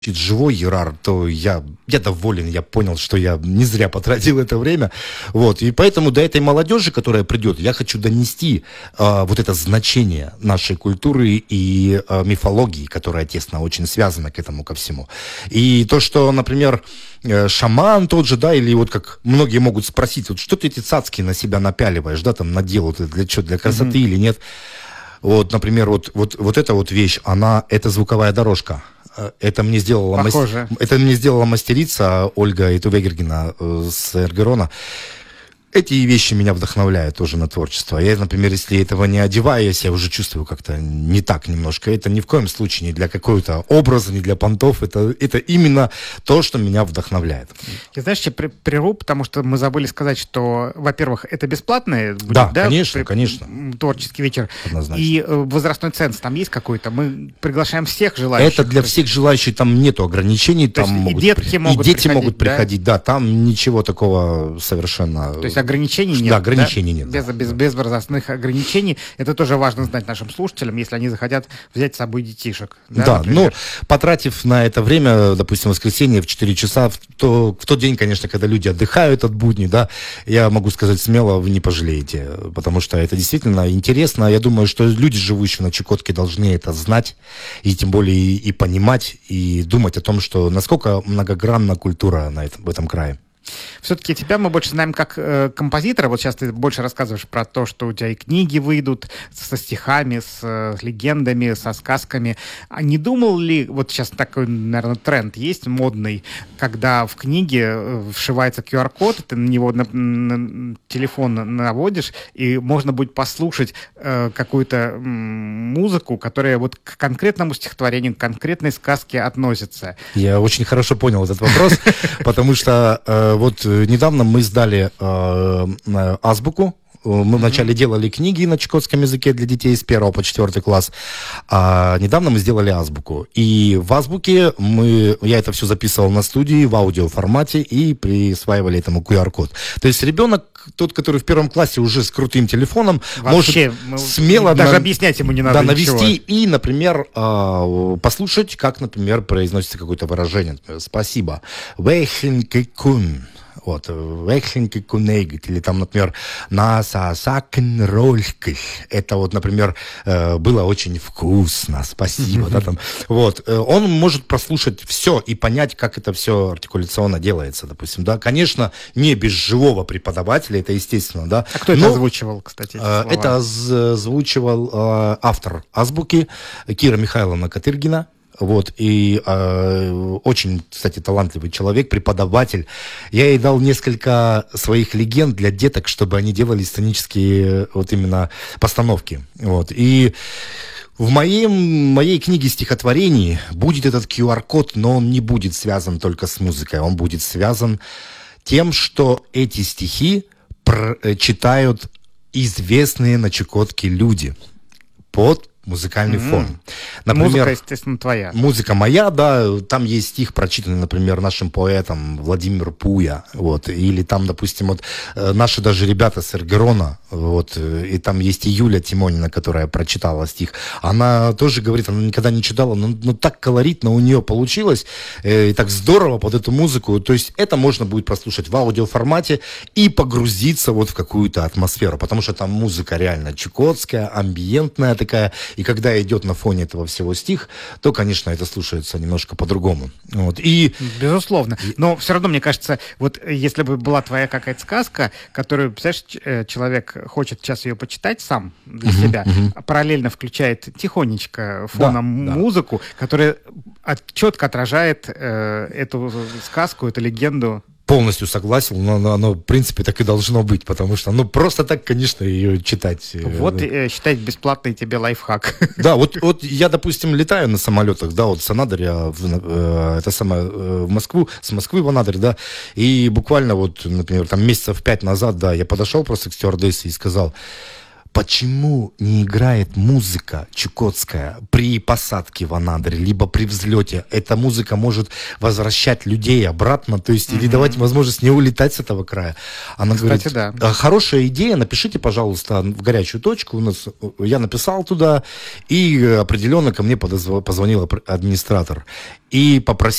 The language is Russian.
живой Ерар, то я доволен, я понял, что я не зря потратил это время. Вот. И поэтому до этой молодежи, которая придет, я хочу донести вот это значение нашей культуры и мифологии, которая тесно очень связана к этому, ко всему. И то, что, например, шаман тот же, да, или вот как многие могут спросить, вот что ты эти цацки на себя напяливаешь, да, там надел, для чего, для красоты или нет. Вот, например, вот эта вот вещь, это звуковая дорожка. Это мне сделала мастерица Ольга Итувегергина с Эргерона. Эти вещи меня вдохновляют тоже на творчество. Я, например, если этого не одеваю, я себя уже чувствую как-то не так немножко. Это ни в коем случае не для какого-то образа, не для понтов. Это именно то, что меня вдохновляет. Я, знаешь, прерву, потому что мы забыли сказать, что, во-первых, это бесплатное будет, да? Конечно. Творческий вечер. Однозначно. И возрастной ценз там есть какой-то? Мы приглашаем всех желающих. Это для всех желающих, там нету ограничений. То там есть дети могут приходить, да? Там ничего такого совершенно... То есть ограничений нет. Да, ограничений нет. Без возрастных ограничений. Это тоже важно знать нашим слушателям, если они захотят взять с собой детишек. Да, но потратив на это время, допустим, в воскресенье в 4 часа, в тот день, конечно, когда люди отдыхают от будней, да, я могу сказать смело, вы не пожалеете, потому что это действительно интересно. Я думаю, что люди, живущие на Чукотке, должны это знать, и тем более и понимать, и думать о том, что насколько многогранна культура в этом крае. Все-таки тебя мы больше знаем как композитора. Вот сейчас ты больше рассказываешь про то, что у тебя и книги выйдут со стихами, с легендами, со сказками. А не думал ли, вот сейчас такой, наверное, тренд есть модный, когда в книге вшивается QR-код, ты на него на телефон наводишь, и можно будет послушать какую-то музыку, которая вот к конкретному стихотворению, к конкретной сказке относится. Я очень хорошо понял этот вопрос, потому что вот недавно мы сдали азбуку. Мы вначале делали книги на чукотском языке для детей с 1 по 4 класс, а недавно мы сделали азбуку. И в азбуке я это все записывал на студии в аудиоформате и присваивали этому QR-код. То есть ребенок, тот, который в 1 классе уже с крутым телефоном, вообще, может смело... Даже объяснять ему не надо ничего. Навести и, например, послушать, как, например, произносится какое-то выражение. Например, спасибо. Вейхенкекун. Вот, вейхенкекунейгит. Или там, например, насасакенрольких. Это вот, например, было очень вкусно. Спасибо. Да, там. Вот. Он может прослушать все и понять, как это все артикуляционно делается, допустим. Да? Конечно, не без живого преподавателя, это естественно. Да? А кто это озвучивал, кстати? Это озвучивал автор азбуки Кира Михайловна Катыргина. Вот, и очень, кстати, талантливый человек, преподаватель. Я ей дал несколько своих легенд для деток, чтобы они делали сценические вот именно постановки. Вот, и в моей книге стихотворений будет этот QR-код, но он не будет связан только с музыкой, он будет связан тем, что эти стихи читают известные на Чукотке люди под музыкальный фон. Например, музыка, естественно, твоя. Музыка моя, да. Там есть стих, прочитанный, например, нашим поэтом Владимир Пуя. Вот. Или там, допустим, вот наши даже ребята с Эргерона. Вот. И там есть и Юля Тимонина, которая прочитала стих. Она тоже говорит, она никогда не читала, но так колоритно у нее получилось. И так здорово под эту музыку. То есть это можно будет прослушать в аудиоформате и погрузиться вот в какую-то атмосферу. Потому что там музыка реально чукотская, амбиентная такая. И когда идет на фоне этого всего стих, то, конечно, это слушается немножко по-другому. Вот. Безусловно. Но все равно, мне кажется, вот если бы была твоя какая-то сказка, которую, представляешь, человек хочет сейчас ее почитать сам для себя, а параллельно включает тихонечко фоном музыку, которая четко отражает эту сказку, эту легенду. Полностью согласен, но оно, в принципе, так и должно быть, потому что, просто так, конечно, ее читать. Вот, считать бесплатный тебе лайфхак. Да, вот я, допустим, летаю на самолетах, да, вот с Анадыря в Москву, с Москвы в Анадырь, да, и буквально вот, например, там месяцев 5 назад, да, я подошел просто к стюардессе и сказал: почему не играет музыка чукотская при посадке в Анадырь, либо при взлете? Эта музыка может возвращать людей обратно, то есть, или давать возможность не улетать с этого края. Она Кстати, говорит, да. хорошая идея, напишите, пожалуйста, в горячую точку. Я написал туда, и определенно ко мне позвонил администратор и попросил